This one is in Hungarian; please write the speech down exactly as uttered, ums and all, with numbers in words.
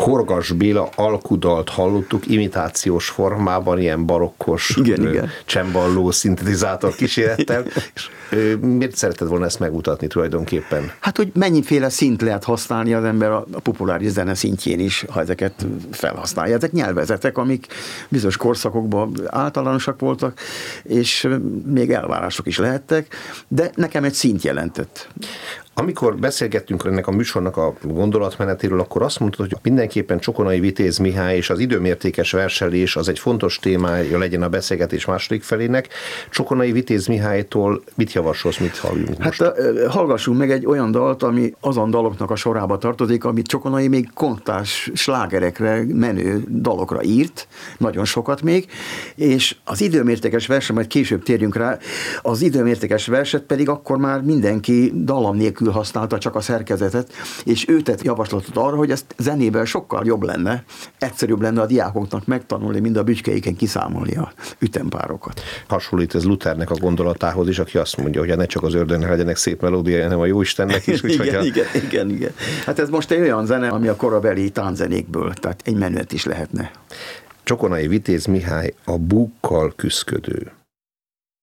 Horgas Béla alkudalt hallottuk imitációs formában, ilyen barokkos igen, ö, igen. csembaló szintetizátor kísérettel. És ö, miért szereted volna ezt megmutatni tulajdonképpen? Hát, hogy mennyiféle szint lehet használni az ember a, a populáris zene szintjén is, ha ezeket felhasználja. Ezek nyelvezetek, amik bizonyos korszakokban általánosak voltak, és még elvárások is lehettek, de nekem egy szint jelentett. Amikor beszélgettünk ennek a műsornak a gondolatmenetéről, akkor azt mondtad, hogy mindenképpen Csokonai Vitéz Mihály és az időmértékes verselés az egy fontos témája legyen a beszélgetés második felének. Csokonai Vitéz Mihálytól mit javasolsz, mit halljunk most? Hát hallgassunk meg egy olyan dalt, ami azon daloknak a sorába tartozik, amit Csokonai még kontás slágerekre menő dalokra írt, nagyon sokat még, és az időmértékes verse, majd később térjünk rá, az időmértékes verset pedig akkor már mindenki dallam nélkül használta csak a szerkezetet, és ő tett javaslatot arra, hogy ezt zenében sokkal jobb lenne, egyszerűbb lenne a diákoknak megtanulni, mind a bütykeiken kiszámolni a ütempárokat. Hasonlít ez Luthernek a gondolatához is, aki azt mondja, hogy ne csak az ördögnek legyenek szép melódiája, hanem a Jóistennek is. igen, a... igen, igen, igen. Hát ez most egy olyan zene, ami a korabeli tánzenékből, tehát egy menüet is lehetne. Csokonai Vitéz Mihály, a búkkal küszködő.